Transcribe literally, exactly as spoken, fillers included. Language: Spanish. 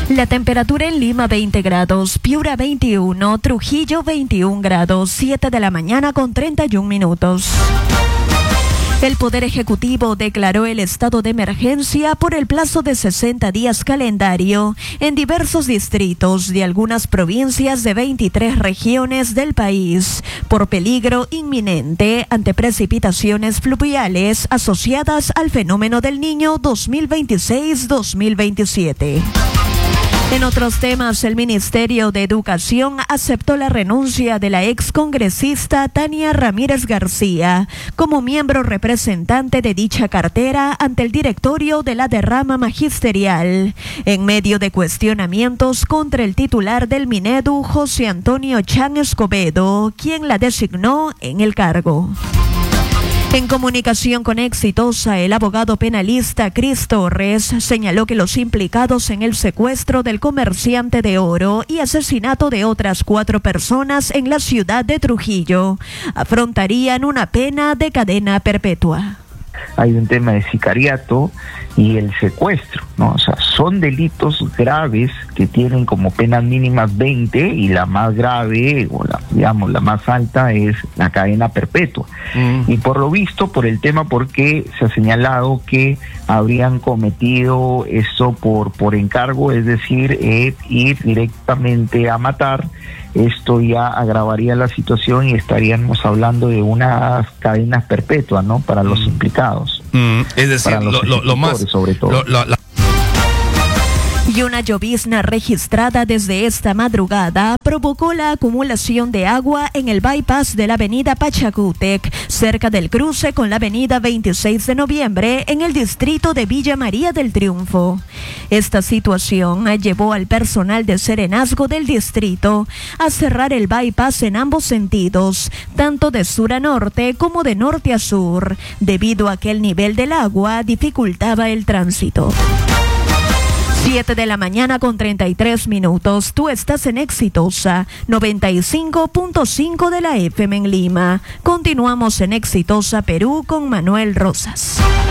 La temperatura en Lima veinte grados, Piura veintiuno, Trujillo veintiún grados, siete de la mañana con treinta y un minutos. El Poder Ejecutivo declaró el estado de emergencia por el plazo de sesenta días calendario en diversos distritos de algunas provincias de veintitrés regiones del país por peligro inminente ante precipitaciones fluviales asociadas al fenómeno del Niño dos mil veintiséis dos mil veintisiete. En otros temas, el Ministerio de Educación aceptó la renuncia de la excongresista Tania Ramírez García como miembro representante de dicha cartera ante el directorio de la derrama magisterial, en medio de cuestionamientos contra el titular del Minedu, José Antonio Chan Escobedo, quien la designó en el cargo. En comunicación con Exitosa, el abogado penalista Cris Torres señaló que los implicados en el secuestro del comerciante de oro y asesinato de otras cuatro personas en la ciudad de Trujillo afrontarían una pena de cadena perpetua. Hay un tema de sicariato y el secuestro, ¿no? O sea, son delitos graves que tienen como penas mínimas veinte y la más grave, o la, digamos, la más alta es la cadena perpetua. Mm. Y por lo visto, por el tema, porque se ha señalado que habrían cometido esto por, por encargo, es decir, eh, ir directamente a matar. Esto ya agravaría la situación y estaríamos hablando de unas cadenas perpetuas, ¿no? Para los mm. implicados. Mm, es decir, para los lo, lo, lo más... sobre todo. Lo, lo, la... Y una llovizna registrada desde esta madrugada provocó la acumulación de agua en el bypass de la avenida Pachacútec, cerca del cruce con la avenida veintiséis de noviembre en el distrito de Villa María del Triunfo. Esta situación llevó al personal de serenazgo del distrito a cerrar el bypass en ambos sentidos, tanto de sur a norte como de norte a sur, debido a que el nivel del agua dificultaba el tránsito. siete de la mañana con treinta y tres minutos. Tú estás en Exitosa, noventa y cinco punto cinco de la F M en Lima. Continuamos en Exitosa Perú con Manuel Rosas.